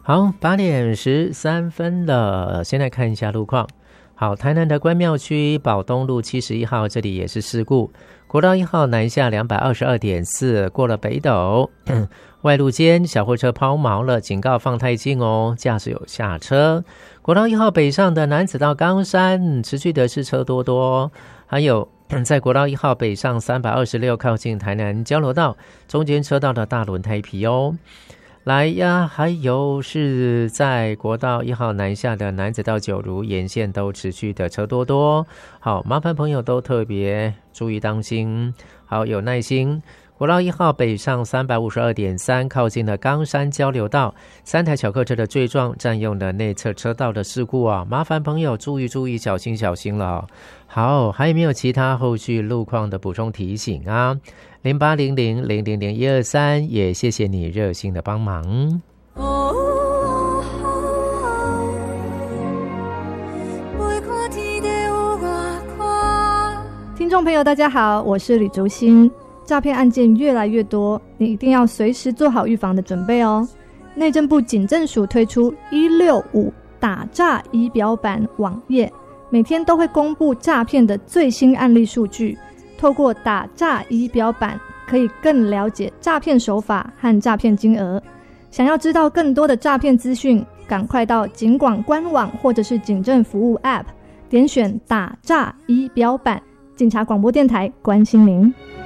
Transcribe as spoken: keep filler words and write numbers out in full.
好，八点十三分了，先来看一下路况。好，台南的关庙区宝东路七十一号，这里也是事故，国道一号南下 两百二十二点四， 过了北斗外路间小货车抛锚了，警告放太近哦，驾驶有下车。国道一号北上的南子到冈山持续的是车多多，还有在国道一号北上三百二十六靠近台南交流道中间车道的大轮胎皮哦。来呀，还有是在国道一号南下的南子到九如沿线都持续的车多多，好，麻烦朋友都特别注意当心，好，有耐心。国道一号北上 三百五十二点三 靠近了冈山交流道，三台小客车的追撞占用了内侧车道的事故啊，麻烦朋友注意注意，小心小心了哦。好，还有没有其他后续路况的补充提醒啊？零八零零零零零一二三，也谢谢你热心的帮忙。 听众朋友大家好，我是李竹欣。诈骗案件越来越多，你一定要随时做好预防的准备哦。内政部警政署推出一六五打诈仪表板网页，每天都会公布诈骗的最新案例数据，透过打诈仪表板可以更了解诈骗手法和诈骗金额。想要知道更多的诈骗资讯，赶快到警广官网或者是警政服务 App 点选打诈仪表板。警察广播电台关心您。